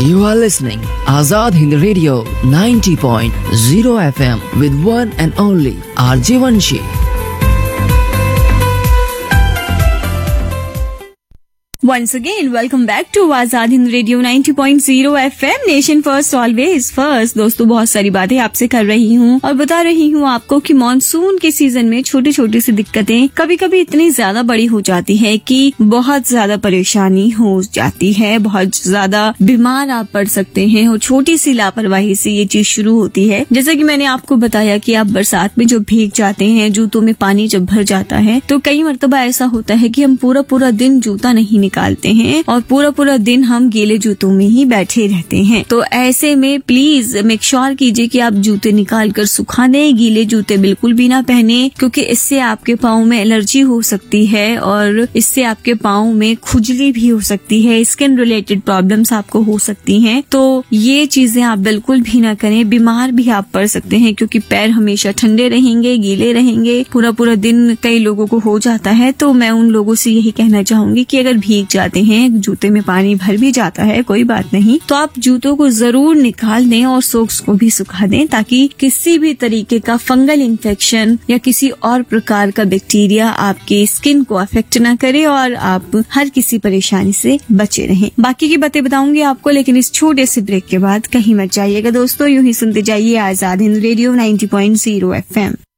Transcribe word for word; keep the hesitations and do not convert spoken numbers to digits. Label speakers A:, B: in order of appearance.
A: You are listening Azad Hind Radio ninety point zero F M with one and only R J Vanshi.
B: Once again, welcome back to Azad Hind Radio ninety point zero F M, Nation First, Always First। दोस्तों, बहुत सारी बातें आपसे कर रही हूँ और बता रही हूँ आपको कि मानसून के सीजन में छोटी छोटी सी दिक्कतें कभी कभी इतनी ज्यादा बड़ी हो जाती है कि बहुत ज्यादा परेशानी हो जाती है, बहुत ज्यादा बीमार आप पड़ सकते हैं और छोटी सी लापरवाही से ये चीज शुरू होती है। जैसे कि मैंने आपको बताया कि आप बरसात में जो भीग जाते हैं, जूतों में पानी जब भर जाता है, तो कई मरतबा ऐसा होता है कि हम पूरा पूरा दिन जूता नहीं निकालते हैं और पूरा पूरा दिन हम गीले जूतों में ही बैठे रहते हैं। तो ऐसे में प्लीज मेक श्योर कीजिए कि आप जूते निकाल कर सुखा दें। गीले जूते बिल्कुल भी ना पहने, क्योंकि इससे आपके पाँव में एलर्जी हो सकती है और इससे आपके पाँव में खुजली भी हो सकती है, स्किन रिलेटेड प्रॉब्लम्स आपको हो सकती हैं। तो ये चीजें आप बिल्कुल भी ना करें। बीमार भी आप पड़ सकते हैं क्योंकि पैर हमेशा ठंडे रहेंगे, गीले रहेंगे, पूरा पूरा दिन कई लोगों को हो जाता है। तो मैं उन लोगों से यही कहना चाहूंगी कि अगर भीग जाते हैं, जूते में पानी भर भी जाता है, कोई बात नहीं, तो आप जूतों को जरूर निकाल दें और सोक्स को भी सुखा दें, ताकि किसी भी तरीके का फंगल इन्फेक्शन या किसी और प्रकार का बैक्टीरिया आपकी स्किन को अफेक्ट न करे और आप हर किसी परेशानी से बचे रहें। बाकी की बातें बताऊंगी आपको, लेकिन इस छोटे से ब्रेक के बाद कहीं मत जाइएगा दोस्तों, यूं ही सुनते जाइए Azad Hind radio ninety point zero F M.